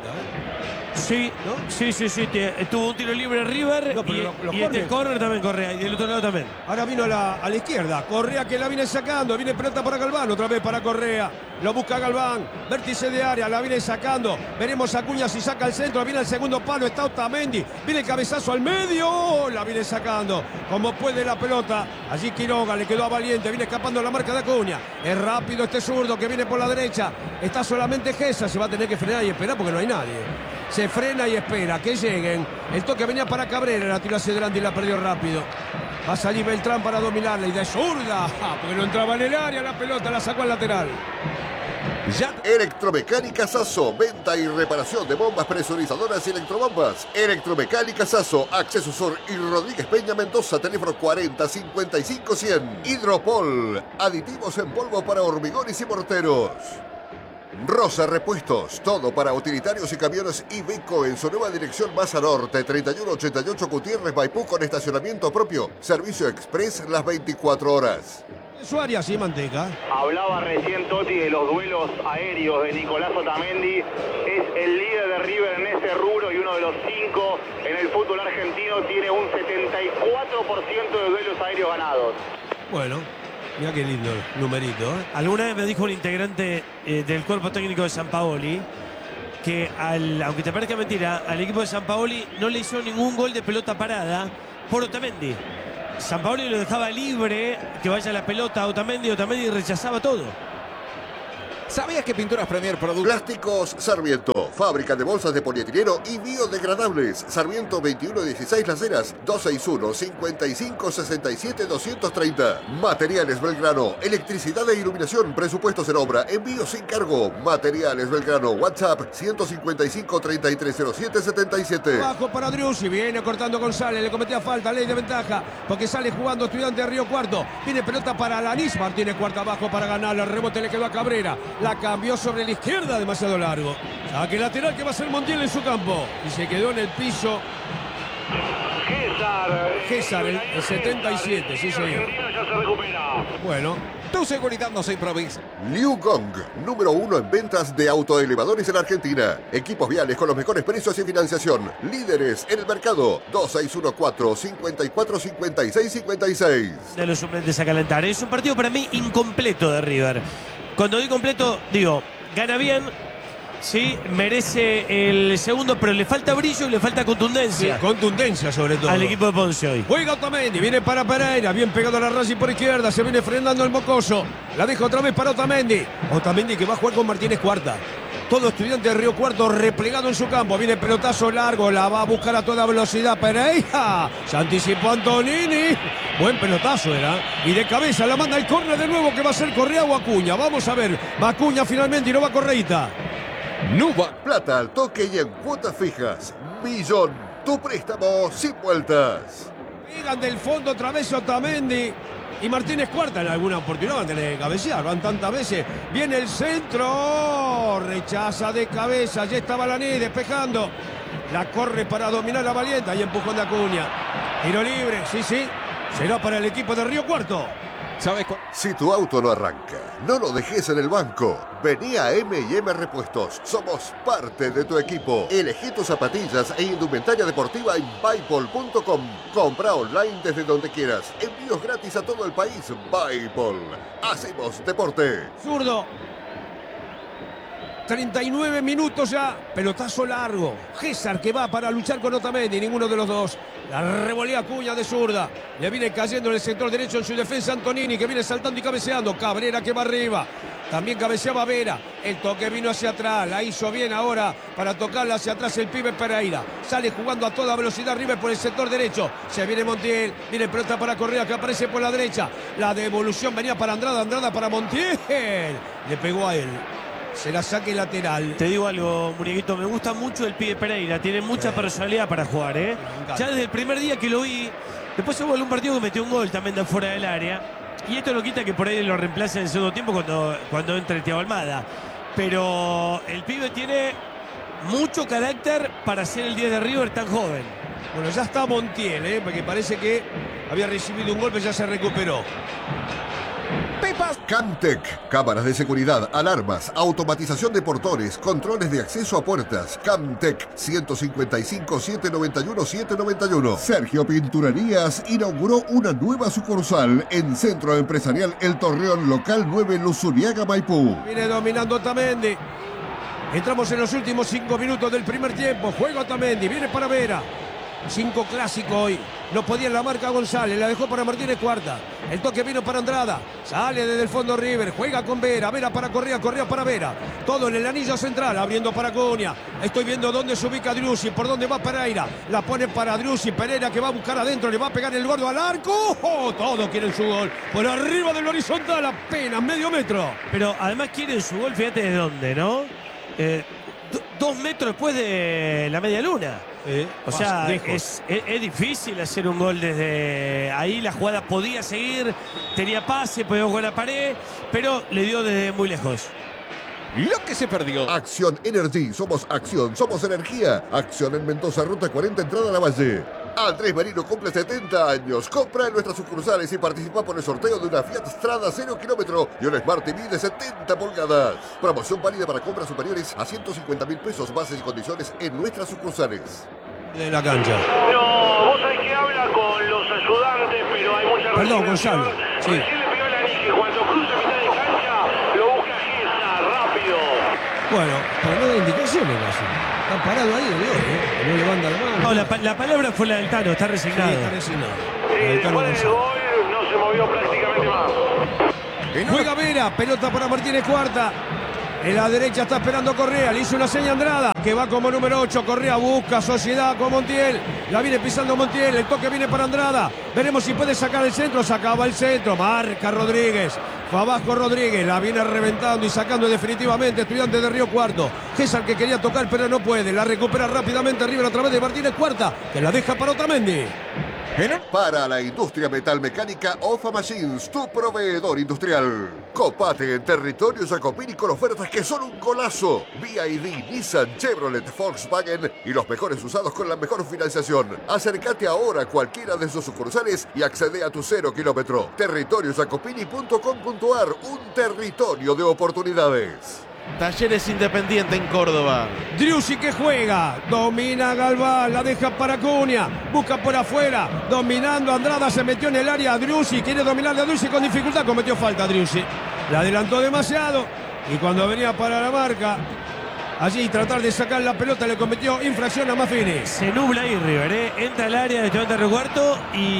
Sí, ¿no? sí, sí, sí. Tuvo un tiro libre River no, pero y, lo, lo y este córner también Correa y del otro lado también. Ahora vino a la, a la izquierda. Correa que la viene sacando. Viene pelota para Galván. Otra vez para Correa. Lo busca Galván. Vértice de área. La viene sacando. Veremos a Acuña si saca el centro. Viene el segundo palo. Está Otamendi. Viene el cabezazo al medio. La viene sacando. Como puede la pelota. Allí Quiroga. Le quedó a Valiente. Viene escapando la marca de Acuña. Es rápido este zurdo que viene por la derecha. Está solamente Gesa. Se va a tener que frenar y esperar porque no hay nadie. Se frena y espera que lleguen. El toque venía para Cabrera. La tiró hacia adelante y la perdió rápido. Va a salir Beltrán para dominarla. Y de zurda. Porque no entraba en el área. La pelota la sacó al lateral. Ya. Electromecánica Sasso, venta y reparación de bombas presurizadoras y electrobombas. Electromecánica Sasso, Acceso Sur y Rodríguez Peña Mendoza, teléfono cuarenta cincuenta y cinco cien. Hidropol, aditivos en polvo para hormigones y morteros. Rosa Repuestos, todo para utilitarios y camiones Iveco en su nueva dirección Masa Norte, treinta y uno ochenta y ocho Gutiérrez Maipú con estacionamiento propio. Servicio express las veinticuatro horas. Suárez y Manteca. Hablaba recién Totti de los duelos aéreos de Nicolás Otamendi. Es el líder de River en ese rubro y uno de los cinco en el fútbol argentino. Tiene un setenta y cuatro por ciento de duelos aéreos ganados. Bueno, mira qué lindo el numerito, ¿eh? Alguna vez me dijo un integrante eh, del cuerpo técnico de Sampaoli que, al, aunque te parezca mentira, al equipo de Sampaoli no le hizo ningún gol de pelota parada por Otamendi. Sampaoli lo dejaba libre, que vaya la pelota a Otamendi, Otamendi rechazaba todo. ¿Sabías que Pinturas Premier Productos? Plásticos Sarmiento, fábrica de bolsas de polietileno y biodegradables. Sarmiento veintiuno dieciséis Las Heras, dos seis uno, cinco cinco, seis siete, dos tres cero. Materiales Belgrano, electricidad e iluminación, presupuestos en obra, envío sin cargo. Materiales Belgrano, WhatsApp ciento cincuenta y cinco, treinta y tres cero siete, setenta y siete. Bajo para Driussi, viene cortando González, le cometía falta, ley de ventaja, porque sale jugando Estudiante de Río Cuarto. Viene pelota para Alanis Martínez, cuarta abajo para ganar, el rebote le quedó a Cabrera. La cambió sobre la izquierda, demasiado largo. Saque lateral que va a ser Montiel en su campo. Y se quedó en el piso. César. César, el, el setenta y siete, sí señor. Ya se recupera. Bueno. Tu seguridad no se improvisa. Liu Gong, número uno en ventas de autoelevadores en Argentina. Equipos viales con los mejores precios y financiación. Líderes en el mercado. dos seis uno cuatro, cinco cuatro, cinco seis cinco seis. De los suplentes a calentar. Es un partido para mí incompleto de River. Cuando digo completo, digo, gana bien, sí, merece el segundo, pero le falta brillo y le falta contundencia. Sí, contundencia sobre todo. Al equipo de Ponce hoy. Juega Otamendi, viene para Pereira, bien pegado a la raya y por izquierda, se viene frenando el mocoso. La deja otra vez para Otamendi. Otamendi que va a jugar con Martínez Cuarta. Todo Estudiante de Río Cuarto replegado en su campo. Viene pelotazo largo, la va a buscar a toda velocidad Pereira. Se anticipó Antonini. Buen pelotazo era. Y de cabeza la manda el córner de nuevo, que va a ser Correa o Acuña. Vamos a ver. Va Acuña finalmente y no va Correita. Nuba. Plata al toque y en cuotas fijas. Millón. Tu préstamo sin vueltas. Llegan del fondo otra vez Otamendi. Y Martínez Cuarta en alguna oportunidad van a tener que cabecear, van tantas veces. Viene el centro, rechaza de cabeza, ya estaba Laní despejando. La corre para dominar la Valienta y empujón de Acuña. Tiro libre, sí, sí, será para el equipo de Río Cuarto. ¿Sabes cuál? Si tu auto no arranca, no lo dejes en el banco. Vení a M y M Repuestos. Somos parte de tu equipo. Elegí tus zapatillas e indumentaria deportiva en Bipol punto com. Compra online desde donde quieras. Envíos gratis a todo el país. Bipol. Hacemos deporte. Zurdo. treinta y nueve minutos ya. Pelotazo largo. César que va para luchar con Otamendi. Ninguno de los dos. La revolea Acuña de zurda. Le viene cayendo en el sector derecho en su defensa Antonini, que viene saltando y cabeceando. Cabrera que va arriba. También cabeceaba Vera. El toque vino hacia atrás. La hizo bien ahora para tocarla hacia atrás el pibe Pereira. Sale jugando a toda velocidad River por el sector derecho. Se viene Montiel. Viene pelota para Correa que aparece por la derecha. La devolución venía para Andrada. Andrada para Montiel. Le pegó a él. Será saque lateral. Te digo algo, Muñequito, me gusta mucho el pibe Pereira, tiene mucha Sí. personalidad para jugar, ¿eh? Ya desde el primer día que lo vi, después hubo algún partido que metió un gol también de fuera del área. Y esto lo quita que por ahí lo reemplaza en el segundo tiempo cuando, cuando entre Thiago Almada. Pero el pibe tiene mucho carácter para ser el diez de River tan joven. Bueno, ya está Montiel, ¿eh? Porque parece que había recibido un golpe y ya se recuperó. Pepas. Camtec, cámaras de seguridad, alarmas, automatización de portones, controles de acceso a puertas. Camtec, ciento cincuenta y cinco, setecientos noventa y uno, setecientos noventa y uno. Sergio Pinturerías inauguró una nueva sucursal en Centro Empresarial El Torreón, local nueve, Luzuriaga, Maipú. Viene dominando Otamendi. Entramos en los últimos cinco minutos del primer tiempo. Juega Otamendi, viene para Vera. Cinco clásicos hoy. No podía en la marca González, la dejó para Martínez Cuarta. El toque vino para Andrada. Sale desde el fondo River, juega con Vera. Vera para Correa, Correa para Vera. Todo en el anillo central, abriendo para Acuña. Estoy viendo dónde se ubica Driussi, por dónde va Pereira. La pone para Driussi, Pereira que va a buscar adentro, le va a pegar el gordo al arco. ¡Oh! Todos quieren su gol. Por arriba del horizontal, apenas medio metro. Pero además quieren su gol, fíjate de dónde, ¿no? Eh, do- dos metros después de la media luna. Eh, O sea, lejos. es, es- es difícil hacer un gol desde ahí. La jugada podía seguir, tenía pase, podía jugar a la pared, pero le dio desde muy lejos. Lo que se perdió. Acción Energy, somos acción, somos energía. Acción en Mendoza, ruta cuarenta, entrada a la Valle. Andrés Merino cumple setenta años. Compra en nuestras sucursales y participa por el sorteo de una Fiat Strada cero kilómetro y un Smart T V de setenta pulgadas. Promoción válida para compras superiores a ciento cincuenta mil pesos. Bases y condiciones en nuestras sucursales. De la cancha. No, vos sabés que habla con los ayudantes, pero hay mucha Perdón, resignación. Gonzalo. Sí. Recién le pidió a Lanís que cuando cruza mitad de cancha lo busca Gesa, rápido. Bueno, pero no da indicaciones casi. Está parado ahí, ¿no? ¿Eh? No levanta la mano. No, la, pa- la palabra fue la del Tano, está Sí, resignado. está resignado. Sí, El Tano después del Gonzalo. gol no se movió prácticamente más. Juega Vera, pelota para Martínez Cuarta. En la derecha está esperando Correa, le hizo una seña Andrada, que va como número ocho. Correa busca sociedad con Montiel. La viene pisando Montiel, el toque viene para Andrada. Veremos si puede sacar el centro, sacaba el centro. Marca Rodríguez, fue abajo Rodríguez, la viene reventando y sacando definitivamente Estudiantes de Río Cuarto. César que quería tocar pero no puede, la recupera rápidamente River a través de Martínez Cuarta, que la deja para Otamendi. Para la industria metalmecánica, OFA Machines, tu proveedor industrial. Copate en territorio Jacopini con ofertas que son un golazo. B Y D, Nissan, Chevrolet, Volkswagen y los mejores usados con la mejor financiación. Acércate ahora a cualquiera de sus sucursales y accede a tu cero kilómetro. territorio jacopini punto com punto ar, un territorio de oportunidades. Talleres Independiente en Córdoba. Driussi que juega, domina Galván, la deja para Acuña, busca por afuera, dominando Andrada, se metió en el área Driussi, quiere dominar a Driussi con dificultad, cometió falta Driussi, la adelantó demasiado y cuando venía para la marca, allí tratar de sacar la pelota le cometió infracción a Maffini. Se nubla ahí River, ¿eh? Entra al área de Estudiantes de Río Cuarto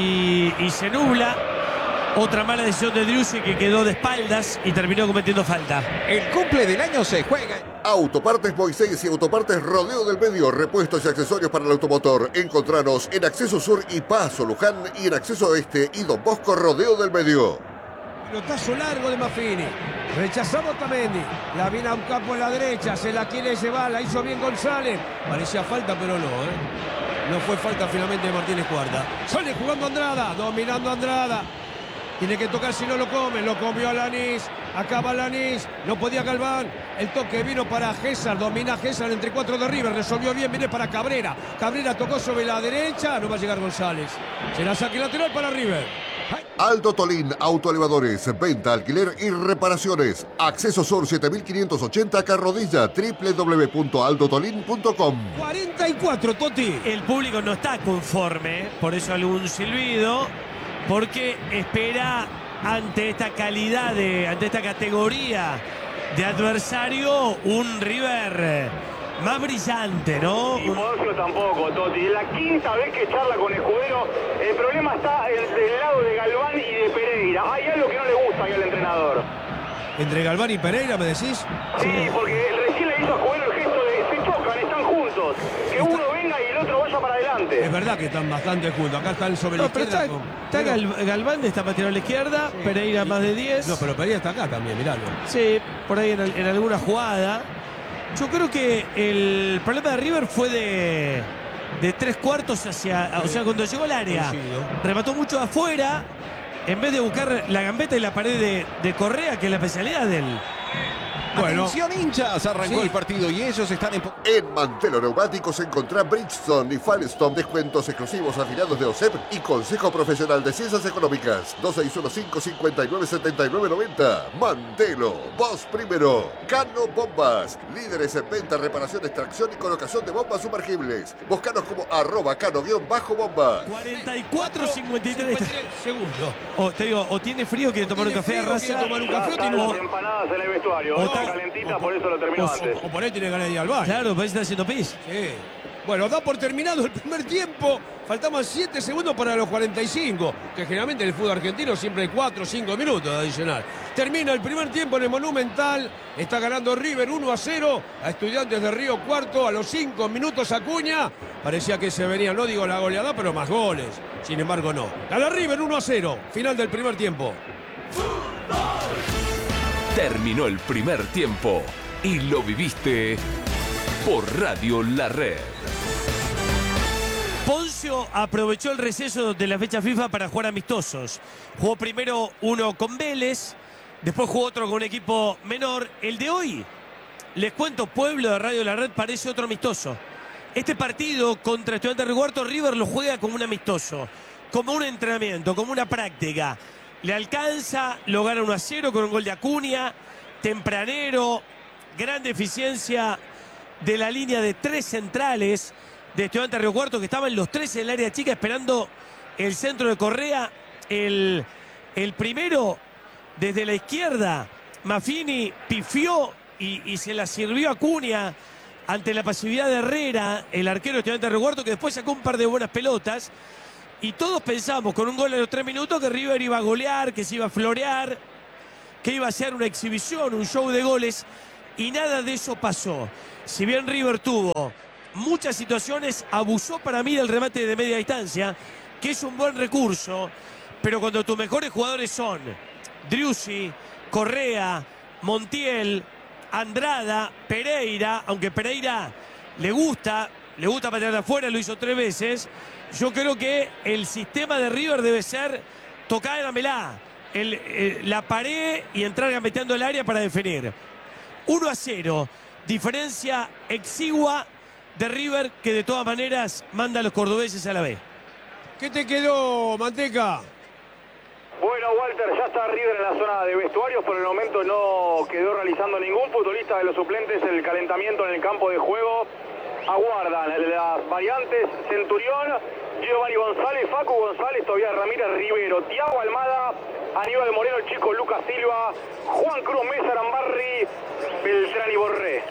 y, y se nubla. Otra mala decisión de Driussi que quedó de espaldas y terminó cometiendo falta. El cumple del año se juega. Autopartes Moisés y Autopartes Rodeo del Medio, repuestos y accesorios para el automotor. Encontranos en Acceso Sur y Paso Luján y en Acceso Este y Don Bosco Rodeo del Medio. Pelotazo largo de Maffini. Rechazado Otamendi. La viene a un campo en la derecha. Se la quiere llevar. La hizo bien González. Parecía falta, pero no, ¿eh? No fue falta finalmente de Martínez Cuarta. Sale jugando Andrada. Dominando Andrada. Tiene que tocar si no lo come. Lo comió a Lanís. Acaba Lanís. No podía Galván. El toque vino para Gésar. Domina Gésar entre cuatro de River. Resolvió bien. Viene para Cabrera. Cabrera tocó sobre la derecha. No va a llegar González. Será saque lateral para River. Aldo Tolín, autoelevadores, venta, alquiler y reparaciones. Acceso Sur siete mil quinientos ochenta Carrodilla, doble u doble u doble u punto aldo tolín punto com. cuarenta y cuatro, Toti. El público no está conforme, por eso algún silbido, porque espera ante esta calidad, de, ante esta categoría de adversario, un River más brillante, ¿no? Y Pocio tampoco, Toti. Es la quinta vez que charla con Escudero. El problema está en- del lado de Galván y de Pereira. Hay algo que no le gusta ahí al entrenador. Entre Galván y Pereira, ¿me decís? Sí, porque recién le hizo a Escudero el gesto de se chocan, están juntos. Que uno venga y el otro vaya para adelante. Es verdad que están bastante juntos. Acá están sobre No, la pero izquierda. está, con- está Gal- Galván, está para tirar a la izquierda, Pereira más de diez. No, pero Pereira está acá también, miralo. Sí, por ahí en, al- en alguna jugada. Yo creo que el problema de River fue de, de tres cuartos hacia. O sea, cuando llegó al área, Coincido. remató mucho de afuera, en vez de buscar la gambeta y la pared de, de Correa, que es la especialidad de él. Bueno. Atención hinchas, arrancó Sí. el partido y ellos están en... En Mantelo Neumáticos encontrá Bridgestone y Firestone, descuentos exclusivos afiliados de O S E P y Consejo Profesional de Ciencias Económicas. dos seis uno cinco, cinco nueve, siete nueve nueve cero. Mantelo, vos primero. Cano Bombas, líderes en venta, reparación, extracción y colocación de bombas sumergibles. Búscanos como arroba cano-bombas. cuarenta y cuatro cincuenta y tres. Segundo. O, te digo, o tiene frío, quiere tomar un tiene café a frío, raza. quiere tomar un Ya café o están tiene- las empanadas en el vestuario. o No, está- calentita, por eso lo terminó o- antes. O por ahí tiene ganas de ir al baño. Claro, parece que está haciendo pis. Sí. Bueno, da por terminado el primer tiempo. Faltaban siete segundos para los cuarenta y cinco, que generalmente en el fútbol argentino siempre hay cuatro o cinco minutos de adicional. Termina el primer tiempo en el Monumental. Está ganando River uno a cero a Estudiantes de Río Cuarto. A los cinco minutos Acuña. Parecía que se venía, no digo la goleada, pero más goles. Sin embargo, no. Gana River uno a cero. Final del primer tiempo. Terminó el primer tiempo y lo viviste por Radio La Red. Poncio aprovechó el receso de la fecha FIFA para jugar amistosos. Jugó primero uno con Vélez, después jugó otro con un equipo menor. El de hoy, les cuento, Pueblo de Radio La Red parece otro amistoso. Este partido contra Estudiantes de Río Cuarto, River lo juega como un amistoso, como un entrenamiento, como una práctica. Le alcanza, lo gana uno a cero con un gol de Acuña, tempranero, gran deficiencia de la línea de tres centrales de Estudiantes de Río Cuarto, que estaban los tres en el área chica esperando el centro de Correa. El, el primero, desde la izquierda, Maffini pifió y, y se la sirvió a Acuña ante la pasividad de Herrera, el arquero de Estudiantes de Río Cuarto, que después sacó un par de buenas pelotas. Y todos pensamos, con un gol a los tres minutos, que River iba a golear, que se iba a florear, que iba a ser una exhibición, un show de goles. Y nada de eso pasó. Si bien River tuvo muchas situaciones, abusó para mí del remate de media distancia, que es un buen recurso, pero cuando tus mejores jugadores son Driussi, Correa, Montiel, Andrada, Pereira, aunque Pereira le gusta, le gusta patear de afuera, lo hizo tres veces, yo creo que el sistema de River debe ser tocar en la melá, el, el, la pared y entrar gambeteando el área para definir. uno a cero, diferencia exigua de River, que de todas maneras manda a los cordobeses a la B. ¿Qué te quedó, Manteca? Bueno, Walter, ya está River en la zona de vestuarios. Por el momento no quedó realizando ningún futbolista de los suplentes el calentamiento en el campo de juego. Aguardan las variantes: Centurión, Giovanni González, Facu González, Tobias Ramírez, Rivero, Thiago Almada, Aníbal Moreno, el chico Lucas Silva, Juan Cruz Mesa, Arambarri, Beltrán y Borré.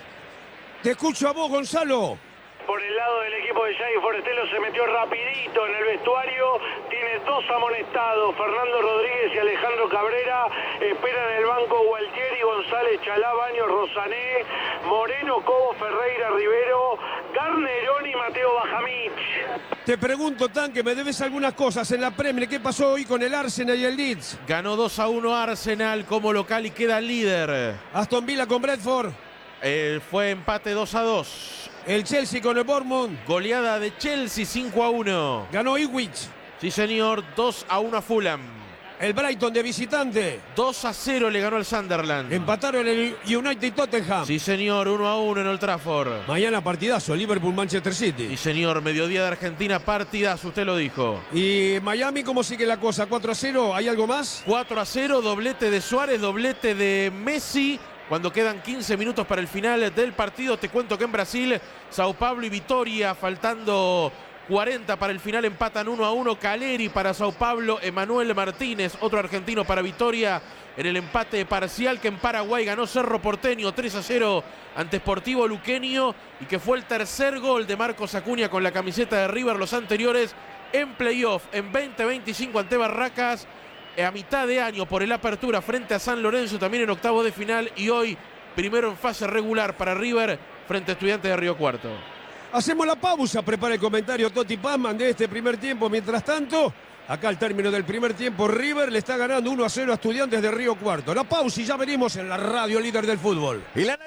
Te escucho a vos, Gonzalo. Por el lado del equipo de Jay Forestelo se metió rapidito en el vestuario. Tiene dos amonestados, Fernando Rodríguez y Alejandro Cabrera. Esperan en el banco Gualtieri, González, Chalá, Baños, Rosané, Moreno, Cobo, Ferreira, Rivero, Garnerón y Mateo Bajamich. Te pregunto, Tan, que me debes algunas cosas en la Premier. ¿Qué pasó hoy con el Arsenal y el Leeds? Ganó dos a uno Arsenal como local y queda líder. Aston Villa con Brentford. Eh, fue empate dos a dos. El Chelsea con el Bournemouth. Goleada de Chelsea cinco a uno. Ganó Ipswich. Sí, señor, dos a uno a Fulham. El Brighton de visitante. dos a cero le ganó al Sunderland. Empataron el United Tottenham. Sí, señor, uno a uno en Old Trafford. Mañana partidazo, Liverpool-Manchester City. Sí, señor, mediodía de Argentina, partidazo, usted lo dijo. ¿Y Miami cómo sigue la cosa? ¿cuatro a cero? ¿Hay algo más? cuatro a cero, doblete de Suárez, doblete de Messi. Cuando quedan quince minutos para el final del partido, te cuento que en Brasil, Sao Paulo y Vitória, faltando cuarenta para el final, empatan uno a uno. Caleri para Sao Paulo, Emanuel Martínez, otro argentino para Vitória, en el empate parcial. Que en Paraguay ganó Cerro Porteño tres a cero ante Sportivo Luqueño, y que fue el tercer gol de Marcos Acuña con la camiseta de River. Los anteriores en playoff en veinte veinticinco ante Barracas, a mitad de año por el Apertura frente a San Lorenzo, también en octavo de final, y hoy primero en fase regular para River frente a Estudiantes de Río Cuarto. Hacemos la pausa, prepara el comentario Toti Pazman de este primer tiempo. Mientras tanto, acá al término del primer tiempo, River le está ganando uno a cero a Estudiantes de Río Cuarto. La pausa y ya venimos en la radio líder del fútbol. Y la...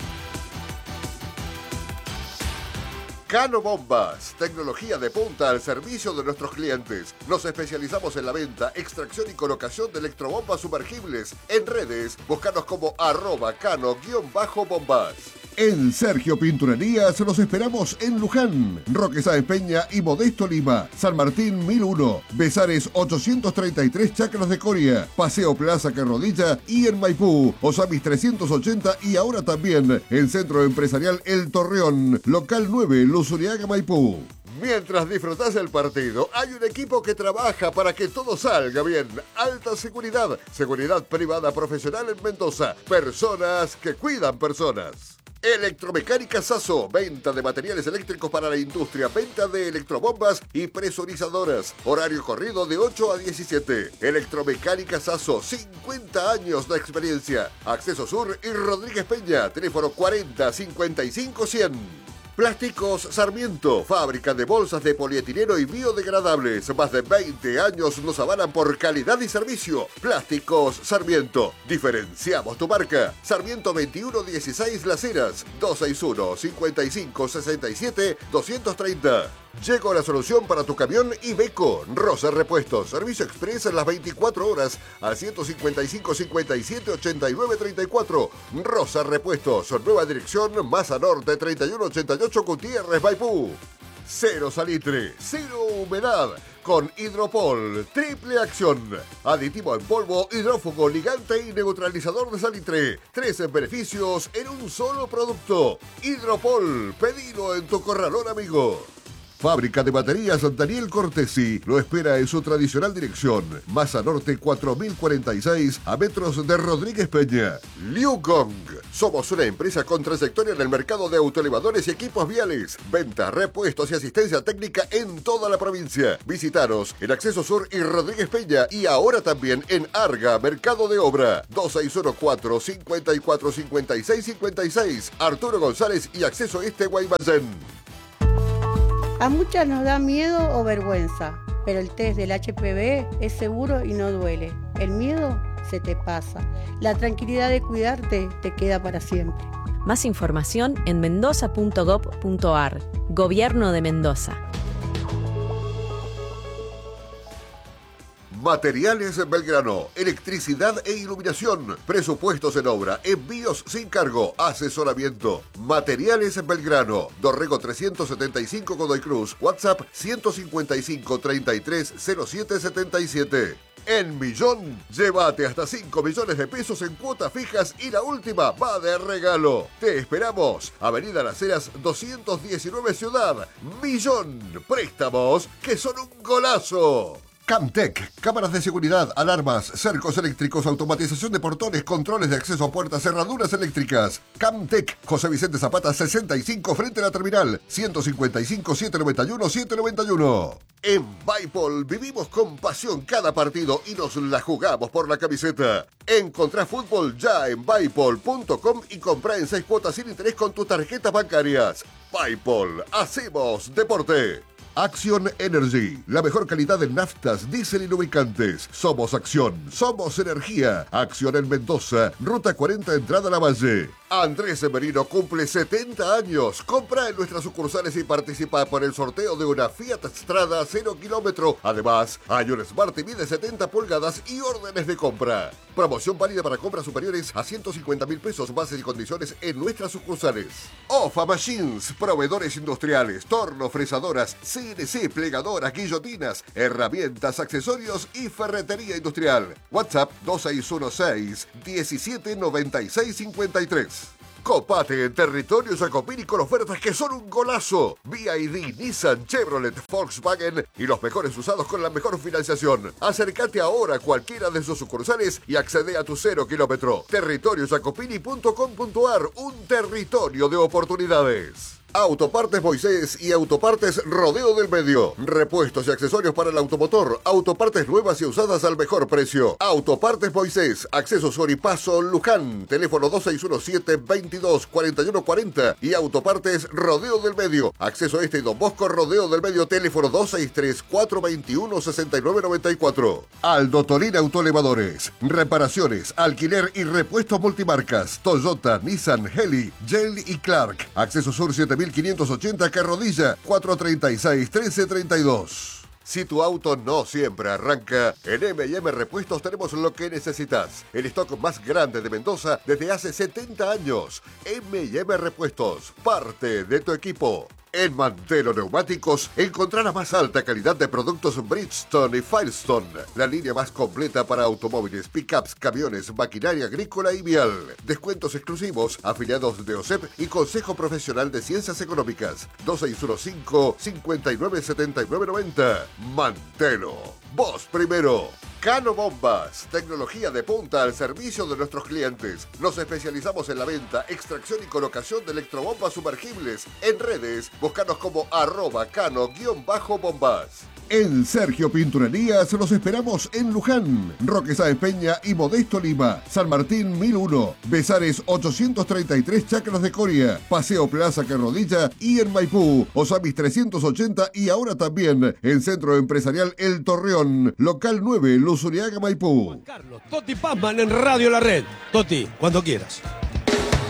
Cano Bombas, tecnología de punta al servicio de nuestros clientes. Nos especializamos en la venta, extracción y colocación de electrobombas sumergibles. En redes, búscanos como arroba cano-bombas. En Sergio Pinturerías los esperamos en Luján, Roque Sáenz Peña y Modesto Lima, San Martín mil uno, Besares ochocientos treinta y tres, Chacras de Coria, Paseo Plaza Carrodilla y en Maipú, Osamis trescientos ochenta y ahora también en Centro Empresarial El Torreón, local nueve, Luzuriaga, Maipú. Mientras disfrutás del partido, hay un equipo que trabaja para que todo salga bien. Alta Seguridad, seguridad privada profesional en Mendoza, personas que cuidan personas. Electromecánica Sasso, venta de materiales eléctricos para la industria, venta de electrobombas y presurizadoras. Horario corrido de ocho a diecisiete. Electromecánica Sasso, cincuenta años de experiencia. Acceso Sur y Rodríguez Peña, teléfono cuarenta cincuenta y cinco cien. Plásticos Sarmiento, fábrica de bolsas de polietileno y biodegradables. Más de veinte años nos avalan por calidad y servicio. Plásticos Sarmiento, diferenciamos tu marca. Sarmiento veintiuno dieciséis Las Heras, dos seis uno, cinco cinco seis siete, dos treinta. Llegó la solución para tu camión Iveco. Rosa Repuestos. Servicio express en las veinticuatro horas al ciento cincuenta y cinco, cincuenta y siete, ochenta y nueve, treinta y cuatro. Rosa Repuestos. Nueva dirección, Masa Norte, treinta y uno ochenta y ocho, Gutiérrez, Maipú. Cero salitre, cero humedad. Con Hidropol, triple acción. Aditivo en polvo, hidrófugo, ligante y neutralizador de salitre. Tres beneficios en un solo producto. Hidropol, pedilo en tu corralón amigo. Fábrica de baterías Daniel Cortesi lo espera en su tradicional dirección. Masa Norte cuatro mil cuarenta y seis a metros de Rodríguez Peña. Liu Gong. Somos una empresa con trayectoria en el mercado de autoelevadores y equipos viales. Venta, repuestos y asistencia técnica en toda la provincia. Visitaros en Acceso Sur y Rodríguez Peña y ahora también en Arga, Mercado de Obra. dos seis uno cuatro, cinco cuatro, cinco seis cinco seis. Arturo González y Acceso Este Guaymallén. A muchas nos da miedo o vergüenza, pero el test del H P V es seguro y no duele. El miedo se te pasa. La tranquilidad de cuidarte te queda para siempre. Más información en mendoza punto gob punto ar. Gobierno de Mendoza. Materiales Belgrano, electricidad e iluminación, presupuestos en obra, envíos sin cargo, asesoramiento. Materiales Belgrano, Dorrego trescientos setenta y cinco Godoy Cruz, WhatsApp ciento cincuenta y cinco, treinta y tres, cero siete setenta y siete. En Millón, llévate hasta cinco millones de pesos en cuotas fijas y la última va de regalo. Te esperamos. Avenida Las Heras doscientos diecinueve Ciudad. Millón, préstamos que son un golazo. Camtec, cámaras de seguridad, alarmas, cercos eléctricos, automatización de portones, controles de acceso a puertas, cerraduras eléctricas. Camtec, José Vicente Zapata sesenta y cinco frente a la terminal, ciento cincuenta y cinco, setecientos noventa y uno, setecientos noventa y uno. En Baipol vivimos con pasión cada partido y nos la jugamos por la camiseta. Encontrá fútbol ya en baipol punto com y comprá en seis cuotas sin interés con tus tarjetas bancarias. Baipol, hacemos deporte. Action Energy, la mejor calidad en naftas, diésel y lubricantes. Somos Acción, somos energía. Acción en Mendoza, Ruta cuarenta, entrada a la Valle. Andrés Merino cumple setenta años. Compra en nuestras sucursales y participa por el sorteo de una Fiat Strada cero kilómetro. Además, hay un Smart T V de setenta pulgadas y órdenes de compra. Promoción válida para compras superiores a ciento cincuenta mil pesos. Bases y condiciones en nuestras sucursales. Ofa Machines, proveedores industriales, torno, fresadoras, C N C, plegadoras, guillotinas, herramientas, accesorios y ferretería industrial. WhatsApp dos seis uno seis, diecisiete noventa y seis cincuenta y tres. Copate en territorio Jacopini con ofertas que son un golazo. V I D, Nissan, Chevrolet, Volkswagen y los mejores usados con la mejor financiación. Acércate ahora a cualquiera de sus sucursales y accede a tu cero kilómetro. territorio jacopini punto com punto ar, un territorio de oportunidades. Autopartes Moisés y Autopartes Rodeo del Medio. Repuestos y accesorios para el automotor. Autopartes nuevas y usadas al mejor precio. Autopartes Moisés. Acceso Sur y Paso Luján. Teléfono dos seis uno siete, veintidós, cuarenta y uno cuarenta. Y Autopartes Rodeo del Medio. Acceso Este y Don Bosco Rodeo del Medio. Teléfono dos seis tres, cuatro veintiuno, sesenta y nueve noventa y cuatro. Aldo Tolín Autoelevadores. Reparaciones, alquiler y repuestos multimarcas. Toyota, Nissan, Heli, Yale y Clark. Acceso Sur siete mil quinientos ochenta Carrodilla, cuatro treinta y seis, trece treinta y dos. Si tu auto no siempre arranca, en eme y eme Repuestos tenemos lo que necesitas. El stock más grande de Mendoza desde hace setenta años. eme y eme Repuestos, parte de tu equipo. En Mantelo Neumáticos encontrarás la más alta calidad de productos Bridgestone y Firestone, la línea más completa para automóviles, pickups, camiones, maquinaria agrícola y vial. Descuentos exclusivos, afiliados de O S E P y Consejo Profesional de Ciencias Económicas. dos seis uno cinco, cinco nueve, siete nueve nueve cero. Mantelo, vos primero. Cano Bombas, tecnología de punta al servicio de nuestros clientes. Nos especializamos en la venta, extracción y colocación de electrobombas sumergibles. En redes, búscanos como arroba cano-bombas. En Sergio Pinturerías los esperamos en Luján, Roque Sáenz Peña y Modesto Lima, San Martín mil uno, Besares ochocientos treinta y tres Chacras de Coria, Paseo Plaza Carrodilla y en Maipú, Osamis trescientos ochenta y ahora también en Centro Empresarial El Torreón, local nueve, Luzuriaga, Maipú. Juan Carlos, Toti Pazman en Radio La Red. Toti, cuando quieras.